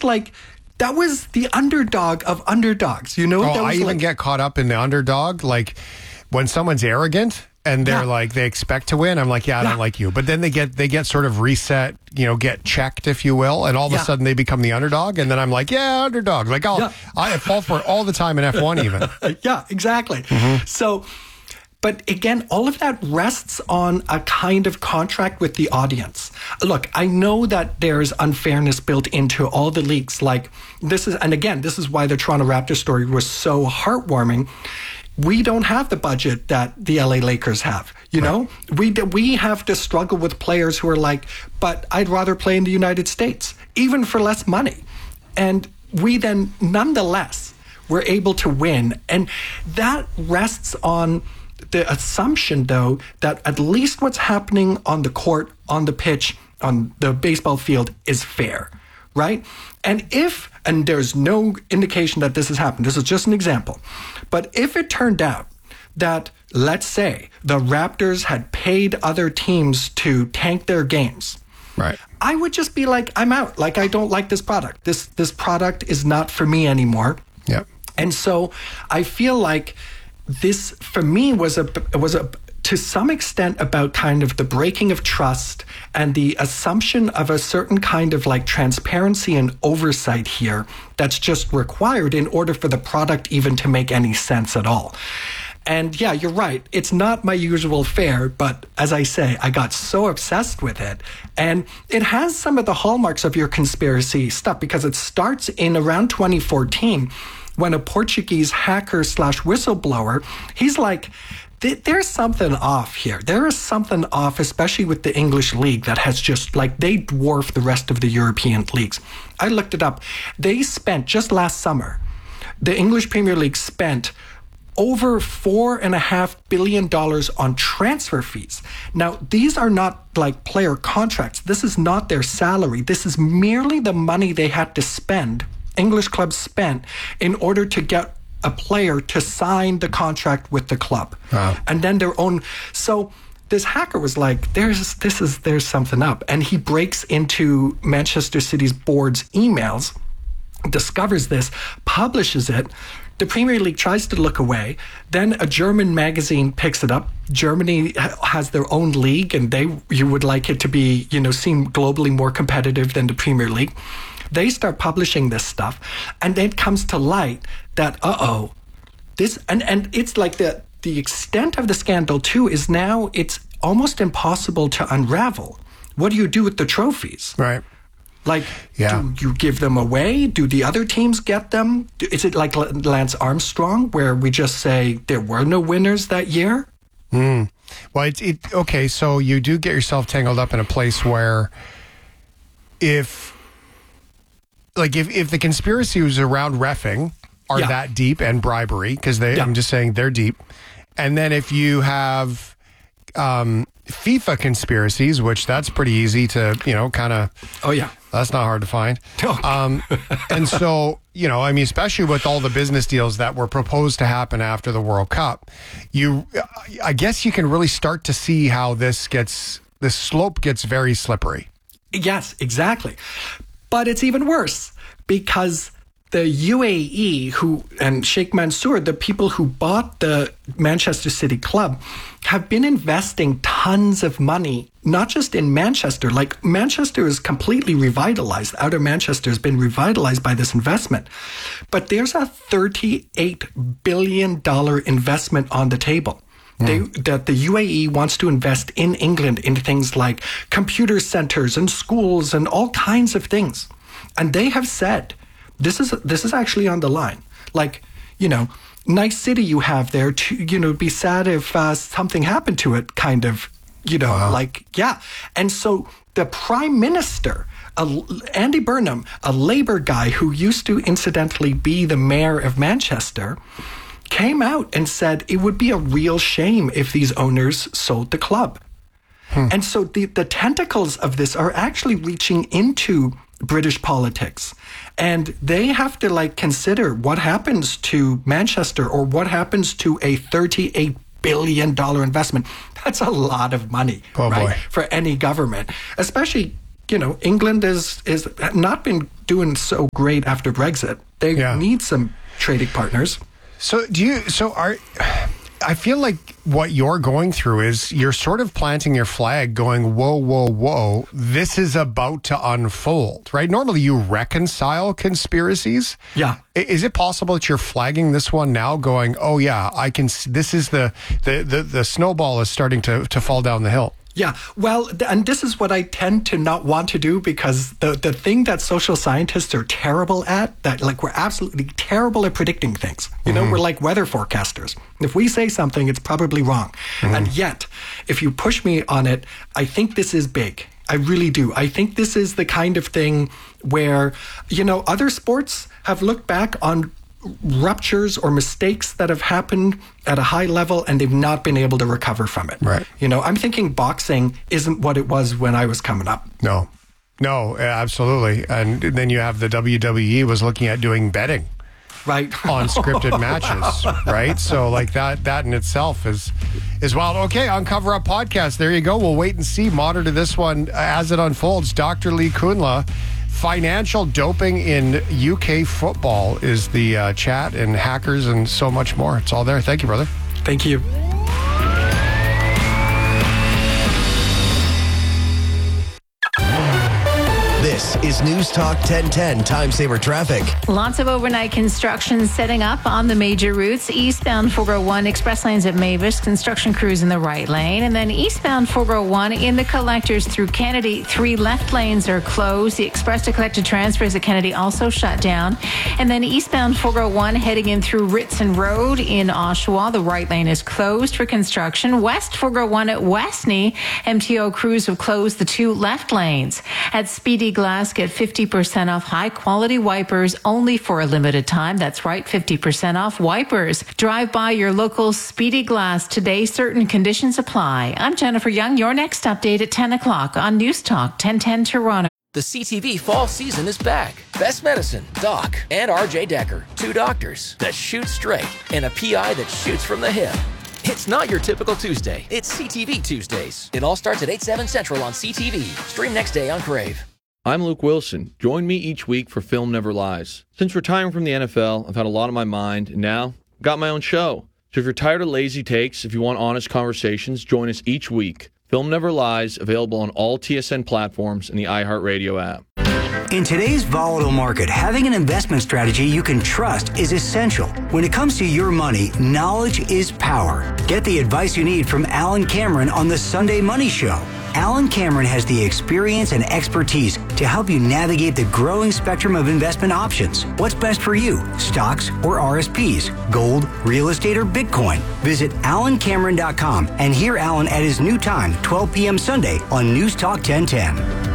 was like, that was the underdog of underdogs, you know? I even get caught up in the underdog. Like when someone's arrogant and they're like, they expect to win. I'm like, I don't like you. But then they get sort of reset, get checked, if you will. And all of a sudden they become the underdog. And then I'm like, underdog. Like I fall for it all the time in F1 even. Yeah, exactly. So, but again, all of that rests on a kind of contract with the audience. Look, I know that there's unfairness built into all the leagues. Like this is why the Toronto Raptors story was so heartwarming. We don't have the budget that the LA Lakers have. You know, we have to struggle with players who are like, but I'd rather play in the United States, even for less money. And we then, nonetheless, were able to win. And that rests on the assumption, though, that at least what's happening on the court, on the pitch, on the baseball field is fair, right? And there's no indication that this has happened, this is just an example, but if it turned out that, let's say, the Raptors had paid other teams to tank their games, right, I would just be like, I'm out. Like, I don't like this product. This product is not for me anymore. Yeah. And so I feel like this, for me, was a to some extent about kind of the breaking of trust and the assumption of a certain kind of like transparency and oversight here that's just required in order for the product even to make any sense at all. And yeah, you're right. It's not my usual fare, but as I say, I got so obsessed with it. And it has some of the hallmarks of your conspiracy stuff because it starts in around 2014 when a Portuguese hacker / whistleblower, he's like, there's something off here. There is something off, especially with the English league that has just like, they dwarf the rest of the European leagues. I looked it up. They spent, just last summer, the English Premier League spent over $4.5 billion on transfer fees. Now, these are not like player contracts. This is not their salary. This is merely the money they had to spend, English clubs spent, in order to get a player to sign the contract with the club. Wow. And then their own. So this hacker was like, there's something up. And he breaks into Manchester City's board's emails, discovers this, publishes it. The Premier League tries to look away. Then a German magazine picks it up. Germany has their own league, and you would like it to be, seem globally more competitive than the Premier League. They start publishing this stuff, and it comes to light that, this, and it's like the extent of the scandal too is now it's almost impossible to unravel. What do you do with the trophies? Right. Like, do you give them away? Do the other teams get them? Is it like Lance Armstrong, where we just say there were no winners that year? Well, okay, so you do get yourself tangled up in a place where if the conspiracy was around reffing are that deep and bribery, because I'm just saying they're deep, and then if you have FIFA conspiracies, which that's pretty easy to, kind of... Oh, yeah. That's not hard to find. And so, especially with all the business deals that were proposed to happen after the World Cup, I guess you can really start to see how this slope gets very slippery. Yes, exactly. But it's even worse because the UAE and Sheikh Mansour, the people who bought the Manchester City club, have been investing tons of money, not just in Manchester. Like, Manchester is completely revitalized. Outer Manchester has been revitalized by this investment. But there's a $38 billion investment on the table. That the UAE wants to invest in England in things like computer centers and schools and all kinds of things. And they have said, this is actually on the line. Like, nice city you have there to, be sad if something happened to it, kind of, wow. And so the Prime Minister, Andy Burnham, a Labour guy who used to incidentally be the mayor of Manchester, came out and said it would be a real shame if these owners sold the club. And so the tentacles of this are actually reaching into British politics. And they have to consider what happens to Manchester or what happens to a $38 billion investment. That's a lot of money, right? Boy. For any government, especially England is not been doing so great after Brexit. They need some trading partners. I feel like what you're going through is you're sort of planting your flag going, whoa, whoa, whoa, this is about to unfold, right? Normally you reconcile conspiracies. Yeah. Is it possible that you're flagging this one now going, oh yeah, I can see, this is the snowball is starting to fall down the hill? Yeah, well, and this is what I tend to not want to do, because the thing that social scientists are terrible at, that like we're absolutely terrible at predicting things. We're like weather forecasters. If we say something, it's probably wrong. And yet, if you push me on it, I think this is big. I really do. I think this is the kind of thing where, other sports have looked back on ruptures or mistakes that have happened at a high level and they've not been able to recover from it. Right. I'm thinking boxing isn't what it was when I was coming up. No, absolutely. And then you have the WWE was looking at doing betting. Right. On scripted matches, right? So like that in itself is wild. Okay, on Cover Up Podcast, there you go. We'll wait and see. Monitor this one as it unfolds. Dr. Lee Kunla. Financial doping in UK football is the chat, and hackers and so much more. It's all there. Thank you, brother. Thank you. This is News Talk 1010 Time Saver Traffic. Lots of overnight construction setting up on the major routes. Eastbound 401 express lanes at Mavis, construction crews in the right lane. And then eastbound 401 in the collectors through Kennedy, 3 left lanes are closed. The express to collected transfers at Kennedy also shut down. And then eastbound 401 heading in through Ritson Road in Oshawa. The right lane is closed for construction. West 401 at Westney, MTO crews have closed the 2 left lanes. At Speedy Glass, get 50% off high-quality wipers only for a limited time. That's right, 50% off wipers. Drive by your local Speedy Glass today. Certain conditions apply. I'm Jennifer Young. Your next update at 10 o'clock on News Talk 1010 Toronto. The CTV fall season is back. Best Medicine, Doc, and RJ Decker. 2 doctors that shoot straight and a PI that shoots from the hip. It's not your typical Tuesday. It's CTV Tuesdays. It all starts at 8/7 Central on CTV. Stream next day on Crave. I'm Luke Wilson. Join me each week for Film Never Lies. Since retiring from the NFL, I've had a lot on my mind, and now I've got my own show. So if you're tired of lazy takes, if you want honest conversations, join us each week. Film Never Lies, available on all TSN platforms and the iHeartRadio app. In today's volatile market, having an investment strategy you can trust is essential. When it comes to your money, knowledge is power. Get the advice you need from Alan Cameron on the Sunday Money Show. Alan Cameron has the experience and expertise to help you navigate the growing spectrum of investment options. What's best for you? Stocks or RSPs? Gold, real estate, or Bitcoin? Visit alancameron.com and hear Alan at his new time, 12 p.m. Sunday on News Talk 1010.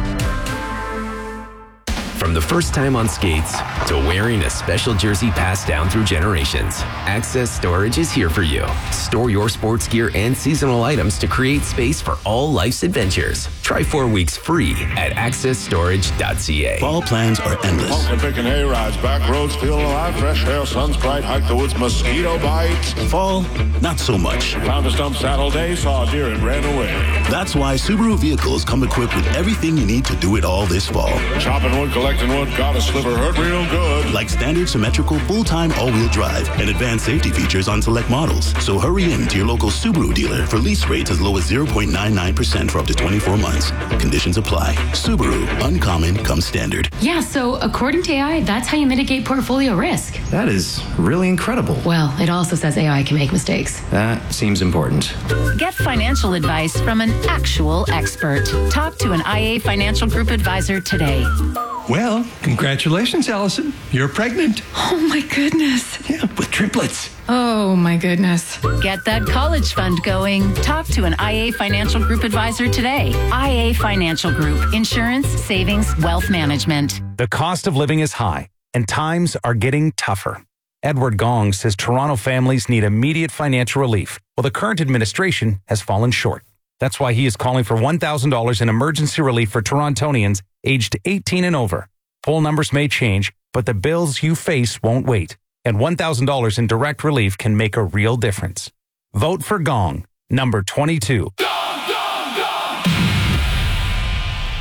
From the first time on skates to wearing a special jersey passed down through generations, Access Storage is here for you. Store your sports gear and seasonal items to create space for all life's adventures. Try 4 weeks free at accessstorage.ca. Fall plans are endless. Pumpkin picking hay rides, back roads feel alive, fresh air, sun's bright, hike the woods, mosquito bites. Fall, not so much. Found a stump saddle day, saw a deer and ran away. That's why Subaru vehicles come equipped with everything you need to do it all this fall. Chopping wood, collecting wood, got a sliver, hurt real good. Like standard symmetrical full-time all-wheel drive and advanced safety features on select models. So hurry in to your local Subaru dealer for lease rates as low as 0.99% for up to 24 months. Conditions apply. Subaru, uncommon comes standard. Yeah, so according to AI, that's how you mitigate portfolio risk. That is really incredible. Well, it also says AI can make mistakes. That seems important. Get financial advice from an actual expert. Talk to an IA Financial Group advisor today. Well, congratulations, Allison. You're pregnant. Oh, my goodness. Yeah, with triplets. Oh, my goodness. Get that college fund going. Talk to an IA Financial Group advisor today. IA Financial Group. Insurance, savings, wealth management. The cost of living is high, and times are getting tougher. Edward Gong says Toronto families need immediate financial relief, while the current administration has fallen short. That's why he is calling for $1,000 in emergency relief for Torontonians aged 18 and over. Poll numbers may change, but the bills you face won't wait. And $1,000 in direct relief can make a real difference. Vote for Gong, number 22.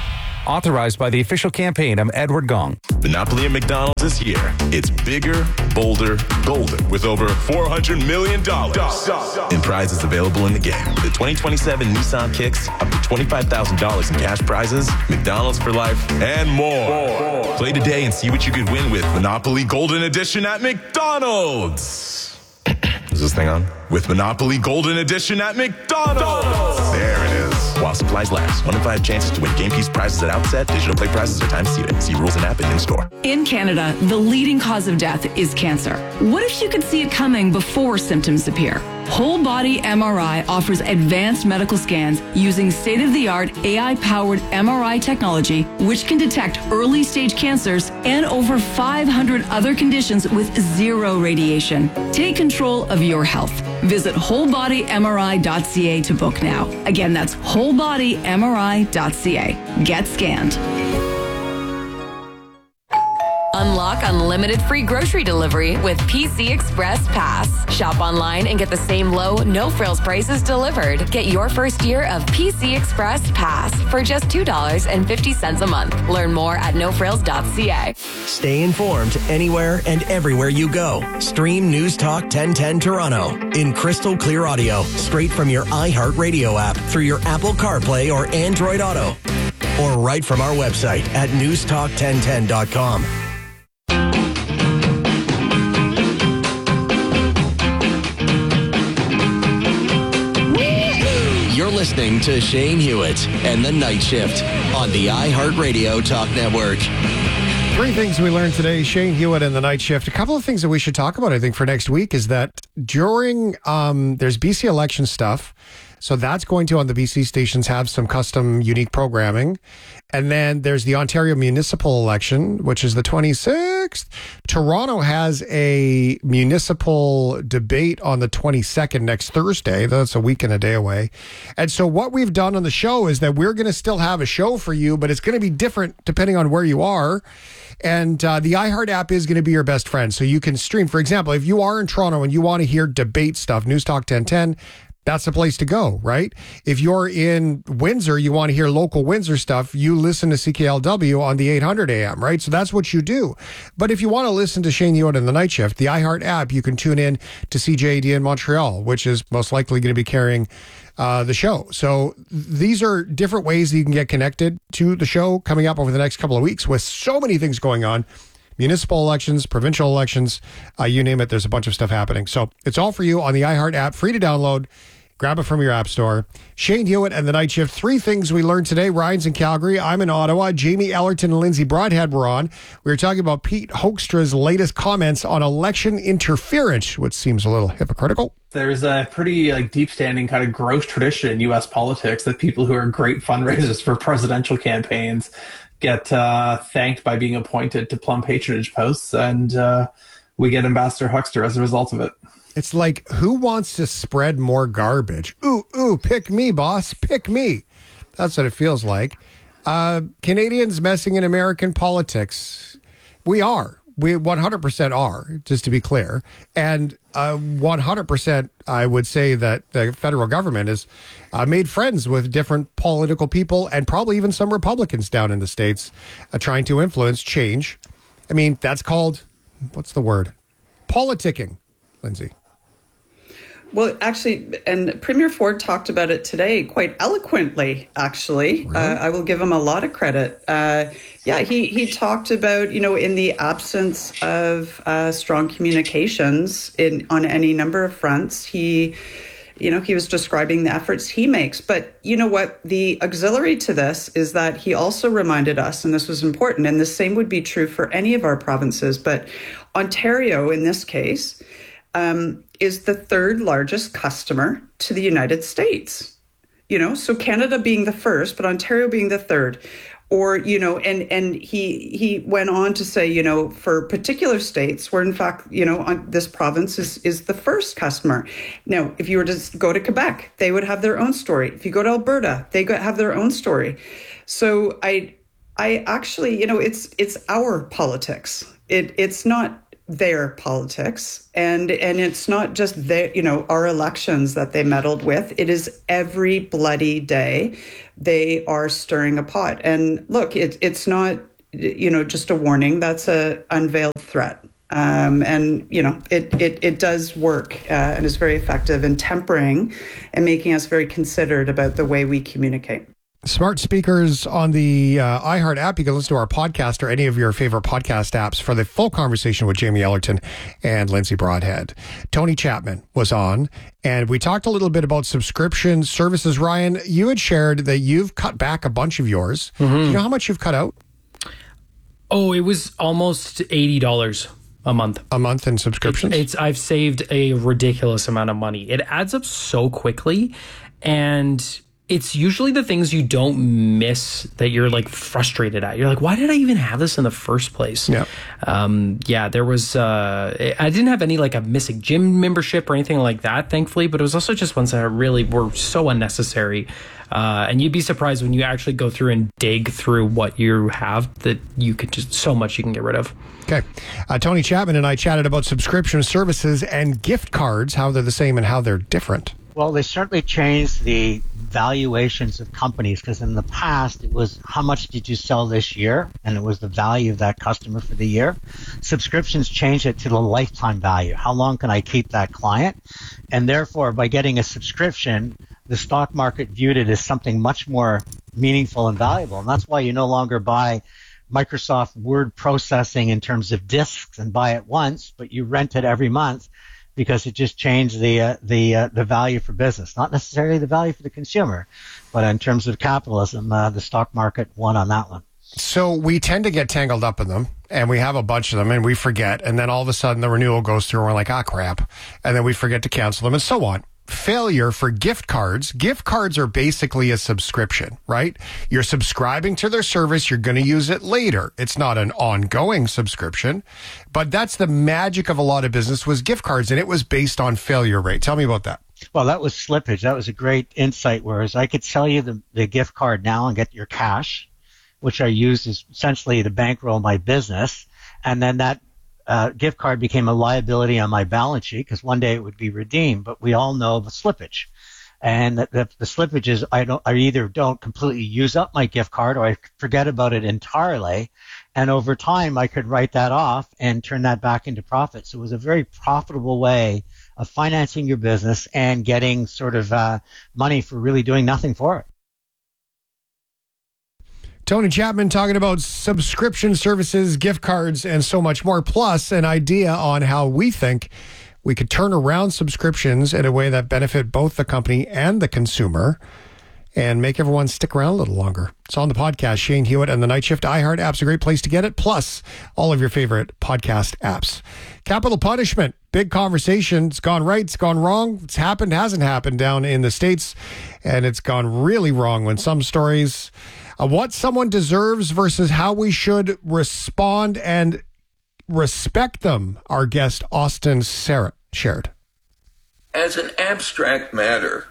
Authorized by the official campaign of Edward Gong. Monopoly at McDonald's is here. It's bigger, bolder, golden, with over $400 million in prizes available in the game. With the 2027 Nissan Kicks, up to $25,000 in cash prizes, McDonald's for life, and more. Play today and see what you could win with Monopoly Golden Edition at McDonald's. Is this thing on? With Monopoly Golden Edition at McDonald's. There it is. While supplies last. 1 in 5 chances to win game piece prizes at outset. Digital play prizes are time seated. See rules and app and in-store. In Canada, the leading cause of death is cancer. What if you could see it coming before symptoms appear? Whole Body MRI offers advanced medical scans using state-of-the-art AI-powered MRI technology, which can detect early-stage cancers and over 500 other conditions with zero radiation. Take control of your health. Visit wholebodymri.ca to book now. Again, that's wholebodymri.ca. Get scanned. Unlock unlimited free grocery delivery with PC Express Pass. Shop online and get the same low, no-frills prices delivered. Get your first year of PC Express Pass for just $2.50 a month. Learn more at nofrills.ca. Stay informed anywhere and everywhere you go. Stream News Talk 1010 Toronto in crystal clear audio straight from your iHeartRadio app through your Apple CarPlay or Android Auto, or right from our website at newstalk1010.com. You're listening to Shane Hewitt and The Night Shift on the iHeartRadio Talk Network. 3 things we learned today, Shane Hewitt and The Night Shift. A couple of things that we should talk about, I think, for next week is that during, there's BC election stuff. So that's going to, on the BC stations, have some custom, unique programming. And then there's the Ontario municipal election, which is the 26th. Toronto has a municipal debate on the 22nd, next Thursday. That's a week and a day away. And so what we've done on the show is that we're going to still have a show for you, but it's going to be different depending on where you are. And the iHeart app is going to be your best friend. So you can stream. For example, if you are in Toronto and you want to hear debate stuff, News Talk 1010, that's the place to go, right? If you're in Windsor, you want to hear local Windsor stuff, you listen to CKLW on the 800 AM, right? So that's what you do. But if you want to listen to Shane Hewitt and The Night Shift, the iHeart app, you can tune in to CJAD in Montreal, which is most likely going to be carrying the show. So these are different ways that you can get connected to the show coming up over the next couple of weeks with so many things going on. Municipal elections, provincial elections, you name it, there's a bunch of stuff happening. So it's all for you on the iHeart app, free to download. Grab it from your app store. Shane Hewitt and The Night Shift. 3 things we learned today. Ryan's in Calgary. I'm in Ottawa. Jamie Ellerton and Lindsay Broadhead were on. We were talking about Pete Hoekstra's latest comments on election interference, which seems a little hypocritical. There's a pretty deep-standing kind of gross tradition in U.S. politics that people who are great fundraisers for presidential campaigns get thanked by being appointed to plum patronage posts, and we get Ambassador Hoekstra as a result of it. It's like, who wants to spread more garbage? Ooh, pick me, boss, pick me. That's what it feels like. Canadians messing in American politics. We are. We 100% are, just to be clear. And 100%, I would say that the federal government has made friends with different political people and probably even some Republicans down in the States trying to influence change. I mean, that's called, what's the word? Politicking, Lindsay. Well, actually, and Premier Ford talked about it today quite eloquently, actually. Really? I will give him a lot of credit. He talked about, in the absence of strong communications on any number of fronts, he was describing the efforts he makes. But you know what? The auxiliary to this is that he also reminded us, and this was important, and the same would be true for any of our provinces, but Ontario, in this case, is the 3rd largest customer to the United States. So Canada being the first, but Ontario being the 3rd. Or, and he went on to say, for particular states where, in fact, this province is the first customer. Now, if you were to go to Quebec, they would have their own story. If you go to Alberta, they have their own story. So I actually, it's our politics. It's not their politics, and it's not just our elections that they meddled with. It is every bloody day they are stirring a pot. And look, it's not just a warning. That's a unveiled threat. It does work and is very effective in tempering and making us very considered about the way we communicate. Smart speakers on the iHeart app. You can listen to our podcast or any of your favorite podcast apps for the full conversation with Jamie Ellerton and Lindsay Broadhead. Tony Chapman was on, and we talked a little bit about subscription services. Ryan, you had shared that you've cut back a bunch of yours. Mm-hmm. Do you know how much you've cut out? Oh, it was almost $80 a month. A month in subscriptions? I've saved a ridiculous amount of money. It adds up so quickly, and it's usually the things you don't miss that you're like frustrated at. You're like, why did I even have this in the first place? Yeah. There was, I didn't have any like a missing gym membership or anything like that, thankfully, but it was also just ones that really were so unnecessary. And you'd be surprised when you actually go through and dig through what you have that you could just so much you can get rid of. Okay. Tony Chapman and I chatted about subscription services and gift cards, how they're the same and how they're different. Well, they certainly changed the valuations of companies, because in the past it was how much did you sell this year, and it was the value of that customer for the year. Subscriptions changed it to the lifetime value. How long can I keep that client? And therefore, by getting a subscription, the stock market viewed it as something much more meaningful and valuable. And that's why you no longer buy Microsoft Word processing in terms of disks and buy it once, but you rent it every month, because it just changed the value for business, not necessarily the value for the consumer, but in terms of capitalism, the stock market won on that one. So we tend to get tangled up in them, and we have a bunch of them, and we forget, and then all of a sudden the renewal goes through, and we're like, crap, and then we forget to cancel them, and so on. Failure for gift cards. Gift cards are basically a subscription, right? You're subscribing to their service. You're going to use it later. It's not an ongoing subscription, but that's the magic of a lot of business was gift cards, and it was based on failure rate. Tell me about that. Well, that was slippage. That was a great insight, whereas I could sell you the gift card now and get your cash, which I use as essentially to bankroll my business, and then that gift card became a liability on my balance sheet because one day it would be redeemed. But we all know the slippage, and the slippage is I either don't completely use up my gift card or I forget about it entirely, and over time I could write that off and turn that back into profit. So it was a very profitable way of financing your business and getting sort of money for really doing nothing for it. Tony Chapman talking about subscription services, gift cards, and so much more, plus an idea on how we think we could turn around subscriptions in a way that benefit both the company and the consumer and make everyone stick around a little longer. It's on the podcast. Shane Hewitt and the Night Shift. iHeart app's a great place to get it, plus all of your favorite podcast apps. Capital punishment. Big conversation. It's gone right. It's gone wrong. It's happened, hasn't happened down in the States, and it's gone really wrong when some stories... what someone deserves versus how we should respond and respect them, our guest Austin Sarah shared. As an abstract matter,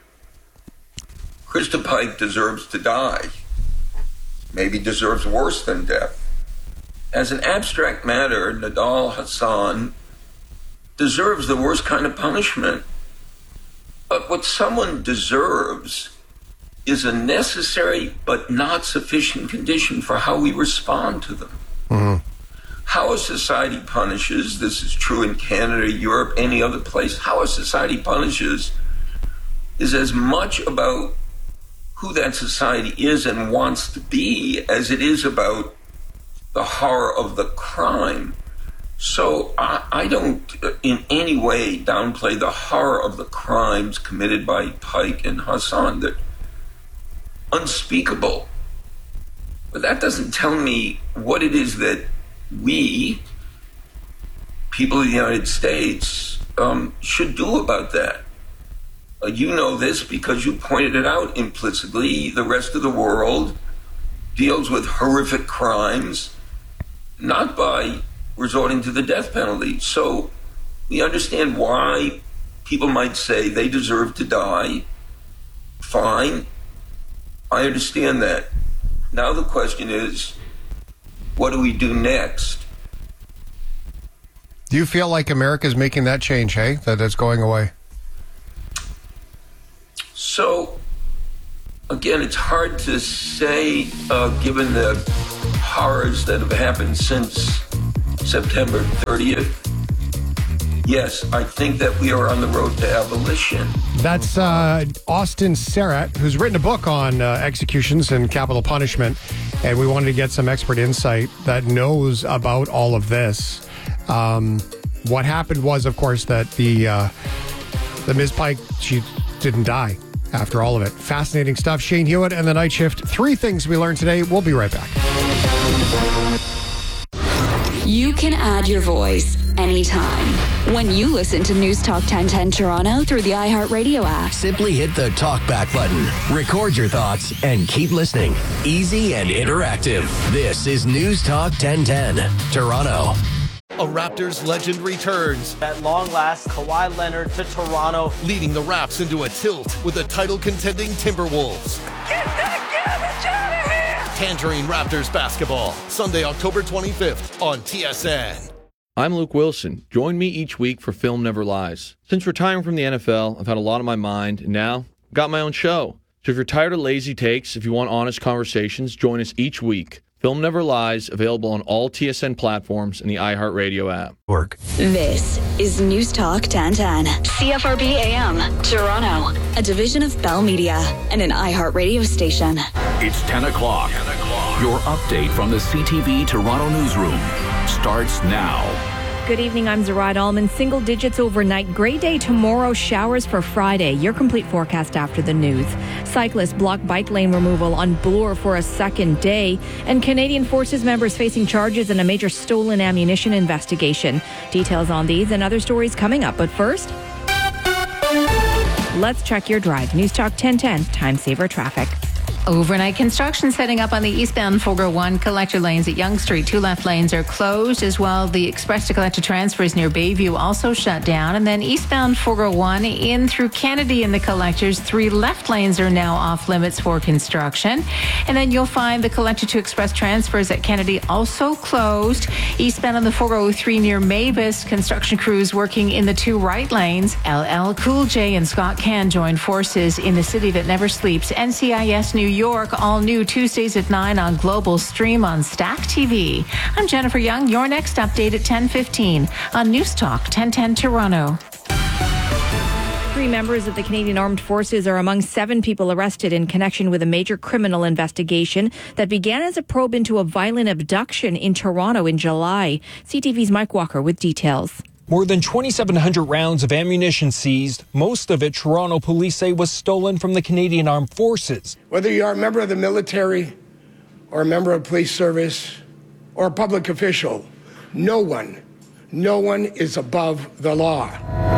Krista Pike deserves to die. Maybe deserves worse than death. As an abstract matter, Nidal Hasan deserves the worst kind of punishment. But what someone deserves is a necessary but not sufficient condition for how we respond to them. Mm-hmm. How a society punishes, this is true in Canada, Europe, any other place, how a society punishes is as much about who that society is and wants to be as it is about the horror of the crime. So I don't in any way downplay the horror of the crimes committed by Pike and Hasan. That unspeakable. But that doesn't tell me what it is that we, people of the United States, should do about that. You know this because you pointed it out implicitly. The rest of the world deals with horrific crimes, not by resorting to the death penalty. So we understand why people might say they deserve to die. Fine. I understand that. Now the question is, what do we do next? Do you feel like America's making that change, hey? That it's going away? So, again, it's hard to say, given the horrors that have happened since September 30th. Yes, I think that we are on the road to abolition. That's Austin Serrat, who's written a book on executions and capital punishment, and we wanted to get some expert insight that knows about all of this. What happened was, of course, that the Ms. Pike, she didn't die after all of it. Fascinating stuff. Shane Hewitt and the Night Shift. 3 things we learned today. We'll be right back. You can add your voice anytime when you listen to News Talk 1010 Toronto through the iHeartRadio app. Simply hit the talkback button, record your thoughts, and keep listening. Easy and interactive. This is News Talk 1010 Toronto. A Raptors legend returns. At long last, Kawhi Leonard to Toronto, leading the Raps into a tilt with the title-contending Timberwolves. Get that garbage out of here! Tangerine Raptors basketball, Sunday, October 25th on TSN. I'm Luke Wilson. Join me each week for Film Never Lies. Since retiring from the NFL, I've had a lot on my mind, and now I've got my own show. So if you're tired of lazy takes, if you want honest conversations, join us each week. Film Never Lies, available on all TSN platforms and the iHeartRadio app. This is News Talk 1010, CFRB AM, Toronto, a division of Bell Media and an iHeartRadio station. It's 10 o'clock. Your update from the CTV Toronto newsroom starts now. Good evening, I'm Zarad Allman. Single digits overnight. Gray day tomorrow, showers for Friday. Your complete forecast after the news. Cyclists block bike lane removal on Bloor for a second day. And Canadian Forces members facing charges in a major stolen ammunition investigation. Details on these and other stories coming up. But first, let's check your drive. News Talk 1010, Time Saver Traffic. Overnight construction setting up on the eastbound 401 collector lanes at Yonge Street. 2 left lanes are closed, as well the express to collector transfers near Bayview also shut down. And then eastbound 401 in through Kennedy in the collectors. 3 left lanes are now off limits for construction. And then you'll find the collector to express transfers at Kennedy also closed. Eastbound on the 403 near Mavis, construction crews working in the 2 right lanes. LL Cool J and Scott Can join forces in the city that never sleeps. NCIS New York, all new Tuesdays at 9 on Global Stream on Stack TV. I'm Jennifer Young. Your next update at 10:15 on News Talk 1010 Toronto. 3 members of the Canadian Armed Forces are among 7 people arrested in connection with a major criminal investigation that began as a probe into a violent abduction in Toronto in July. CTV's Mike Walker with details. More than 2,700 rounds of ammunition seized. Most of it, Toronto police say, was stolen from the Canadian Armed Forces. Whether you are a member of the military or a member of police service or a public official, no one is above the law.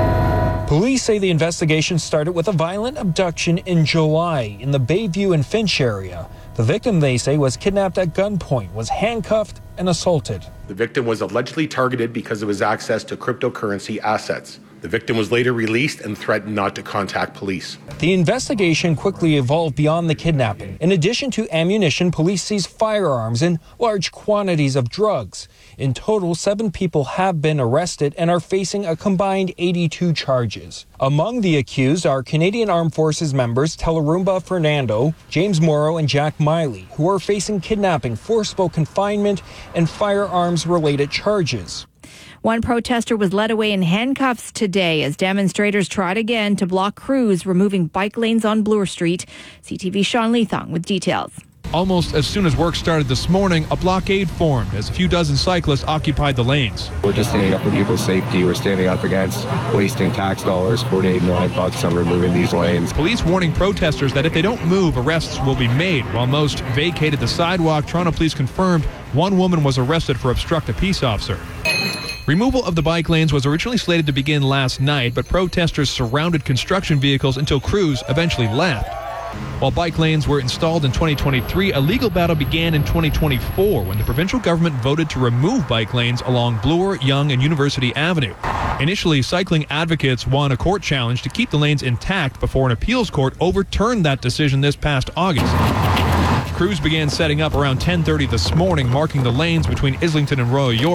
Police say the investigation started with a violent abduction in July in the Bayview and Finch area. The victim, they say, was kidnapped at gunpoint, was handcuffed and assaulted. The victim was allegedly targeted because of his access to cryptocurrency assets. The victim was later released and threatened not to contact police. The investigation quickly evolved beyond the kidnapping. In addition to ammunition, police seized firearms and large quantities of drugs. In total, 7 people have been arrested and are facing a combined 82 charges. Among the accused are Canadian Armed Forces members Telerumba Fernando, James Morrow, and Jack Miley, who are facing kidnapping, forcible confinement, and firearms-related charges. One protester was led away in handcuffs today as demonstrators tried again to block crews removing bike lanes on Bloor Street. CTV's Sean Leathong with details. Almost as soon as work started this morning, a blockade formed as a few dozen cyclists occupied the lanes. We're just standing up for people's safety. We're standing up against wasting tax dollars, $48 million on removing these lanes. Police warning protesters that if they don't move, arrests will be made. While most vacated the sidewalk, Toronto police confirmed 1 woman was arrested for obstructing a peace officer. Removal of the bike lanes was originally slated to begin last night, but protesters surrounded construction vehicles until crews eventually left. While bike lanes were installed in 2023, a legal battle began in 2024 when the provincial government voted to remove bike lanes along Bloor, Yonge, and University Avenue. Initially, cycling advocates won a court challenge to keep the lanes intact before an appeals court overturned that decision this past August. Crews began setting up around 10:30 this morning, marking the lanes between Islington and Royal York.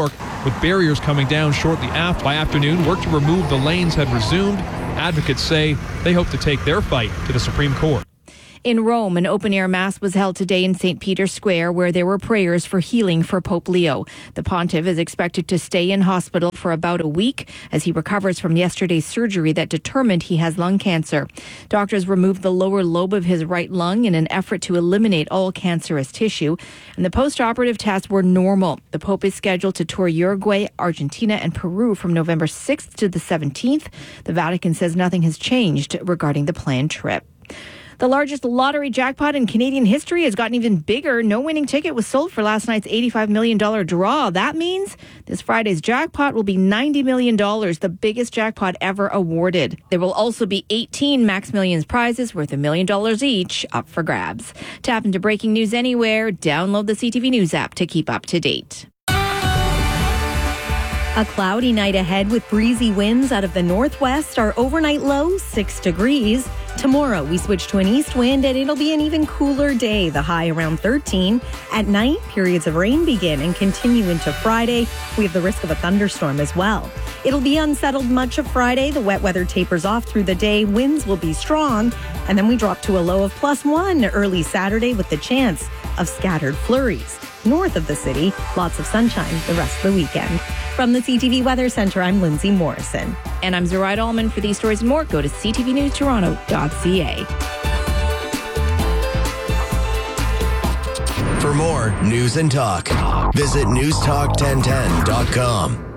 with barriers coming down shortly after. By afternoon, work to remove the lanes had resumed. Advocates say they hope to take their fight to the Supreme Court. In Rome, an open-air mass was held today in St. Peter's Square, where there were prayers for healing for Pope Leo. The pontiff is expected to stay in hospital for about a week as he recovers from yesterday's surgery that determined he has lung cancer. Doctors removed the lower lobe of his right lung in an effort to eliminate all cancerous tissue, and the post-operative tests were normal. The Pope is scheduled to tour Uruguay, Argentina, and Peru from November 6th to the 17th. The Vatican says nothing has changed regarding the planned trip. The largest lottery jackpot in Canadian history has gotten even bigger. No winning ticket was sold for last night's $85 million draw. That means this Friday's jackpot will be $90 million, the biggest jackpot ever awarded. There will also be 18 Max Millions prizes worth $1 million each up for grabs. Tap into breaking news anywhere. Download the CTV News app to keep up to date. A cloudy night ahead with breezy winds out of the northwest. Our overnight low, 6 degrees. Tomorrow, we switch to an east wind and it'll be an even cooler day, the high around 13. At night, periods of rain begin and continue into Friday. We have the risk of a thunderstorm as well. It'll be unsettled much of Friday. The wet weather tapers off through the day. Winds will be strong. And then we drop to a low of +1 early Saturday with the chance of scattered flurries. North of the city, lots of sunshine the rest of the weekend. From the CTV Weather Center, I'm Lindsay Morrison. And I'm Zoraida Allman. For these stories and more, go to ctvnewstoronto.ca. For more news and talk, visit newstalk1010.com.